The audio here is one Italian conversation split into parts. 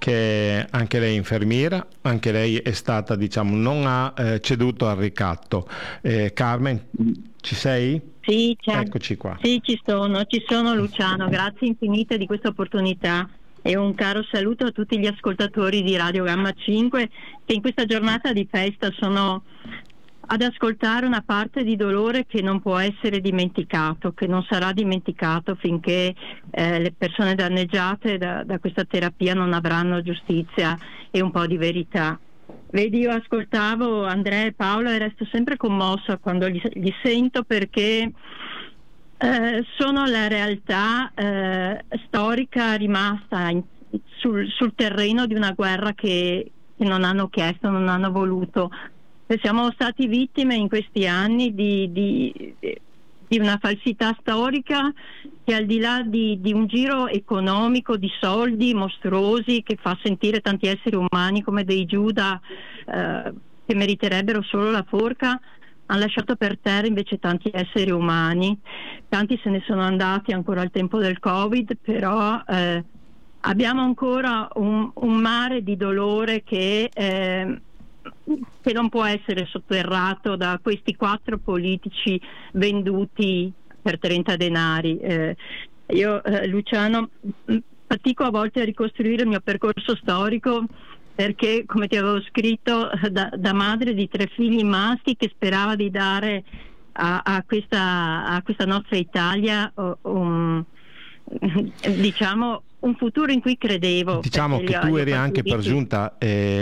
che anche lei è infermiera, anche lei è stata, diciamo, non ha ceduto al ricatto. Carmen, ci sei? Sì, ciao. Eccoci qua. Sì, ci sono Luciano, grazie infinite di questa opportunità e un caro saluto a tutti gli ascoltatori di Radio Gamma 5 che in questa giornata di festa sono ad ascoltare una parte di dolore che non può essere dimenticato, che non sarà dimenticato finché le persone danneggiate da questa terapia non avranno giustizia e un po' di verità. Vedi, io ascoltavo Andrea e Paolo e resto sempre commossa quando li sento perché sono la realtà storica rimasta sul terreno di una guerra che non hanno chiesto, non hanno voluto. Siamo stati vittime in questi anni di una falsità storica che al di là di un giro economico di soldi mostruosi che fa sentire tanti esseri umani come dei Giuda che meriterebbero solo la forca, hanno lasciato per terra invece tanti esseri umani. Tanti se ne sono andati ancora al tempo del Covid, però abbiamo ancora un mare di dolore che non può essere sotterrato da questi 4 politici venduti per 30 denari. Io, Luciano, fatico a volte a ricostruire il mio percorso storico perché, come ti avevo scritto, da madre di 3 figli maschi che sperava di dare a questa nostra Italia diciamo un futuro in cui credevo. Diciamo che tu eri anche per giunta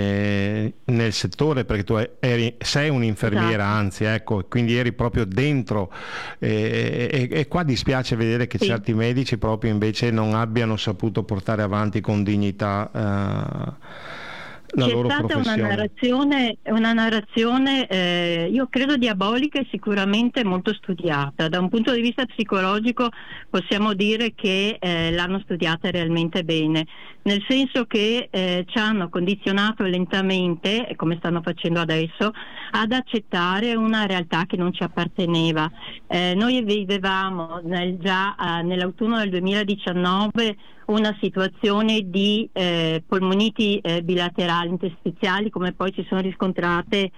nel settore, perché tu sei un'infermiera, esatto. Anzi, ecco, quindi eri proprio dentro e qua dispiace vedere che certi medici proprio invece non abbiano saputo portare avanti con dignità la loro professione. C'è stata una narrazione io credo diabolica e sicuramente molto studiata. Da un punto di vista psicologico possiamo dire che l'hanno studiata realmente bene, nel senso che ci hanno condizionato lentamente, come stanno facendo adesso, ad accettare una realtà che non ci apparteneva. Noi vivevamo già nell'autunno del 2019 una situazione di polmoniti bilaterali interstiziali come poi si sono riscontrate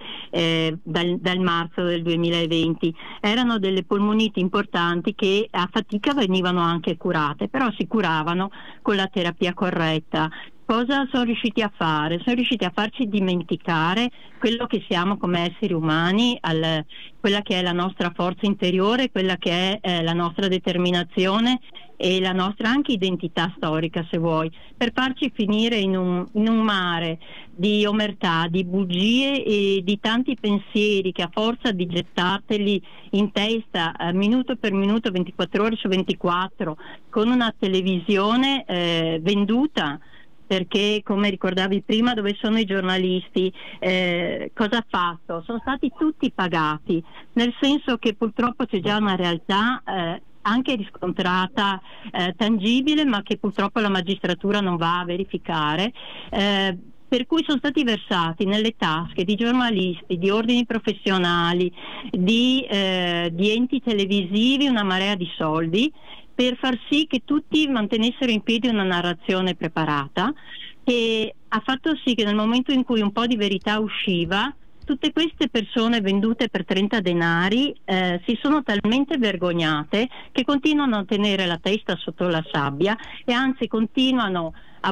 dal marzo del 2020. Erano delle polmoniti importanti che a fatica venivano anche curate, però si curavano con la terapia corretta. Cosa sono riusciti a fare? Sono riusciti a farci dimenticare quello che siamo come esseri umani, quella che è la nostra forza interiore, quella che è la nostra determinazione e la nostra anche identità storica, se vuoi, per farci finire in un mare di omertà, di bugie e di tanti pensieri che a forza di gettarteli in testa minuto per minuto, 24 ore su 24, con una televisione venduta. Perché, come ricordavi prima, dove sono i giornalisti? Cosa ha fatto? Sono stati tutti pagati, nel senso che purtroppo c'è già una realtà anche riscontrata, tangibile, ma che purtroppo la magistratura non va a verificare. Per cui sono stati versati nelle tasche di giornalisti, di ordini professionali, di enti televisivi una marea di soldi, per far sì che tutti mantenessero in piedi una narrazione preparata, che ha fatto sì che nel momento in cui un po' di verità usciva, tutte queste persone vendute per 30 denari si sono talmente vergognate che continuano a tenere la testa sotto la sabbia e anzi continuano a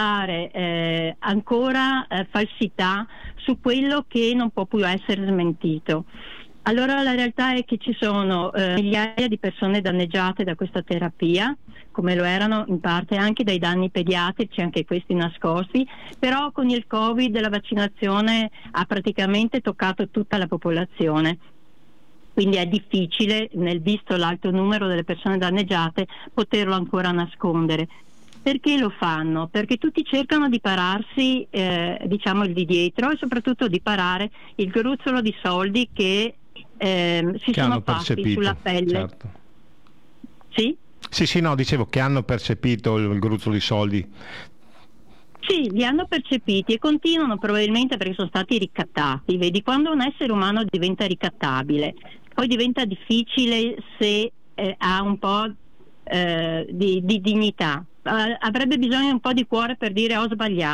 buttare ancora falsità su quello che non può più essere smentito. Allora la realtà è che ci sono migliaia di persone danneggiate da questa terapia, come lo erano in parte anche dai danni pediatrici, anche questi nascosti, però con il Covid la vaccinazione ha praticamente toccato tutta la popolazione. Quindi è difficile, visto l'alto numero delle persone danneggiate, poterlo ancora nascondere. Perché lo fanno? Perché tutti cercano di pararsi diciamo il di dietro e soprattutto di parare il gruzzolo di soldi che si sono fatti sulla pelle. Certo. Sì? Sì, no, dicevo che hanno percepito il gruzzolo di soldi. Sì, li hanno percepiti e continuano probabilmente perché sono stati ricattati. Vedi, quando un essere umano diventa ricattabile, poi diventa difficile se ha un po' di dignità. Avrebbe bisogno di un po' di cuore per dire ho sbagliato.